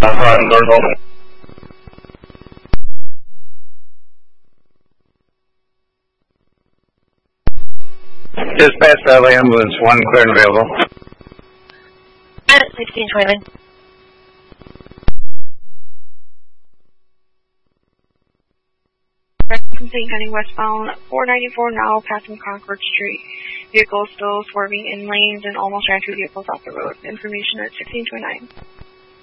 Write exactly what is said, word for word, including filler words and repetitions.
front doors open. Dispatch Valley Ambulance one, clear and available. sixteen twenty-nine. From Saint County westbound, four ninety-four now, passing Concord Street. Vehicles still swerving in lanes and almost ran two vehicles off the road. Information at sixteen twenty-nine.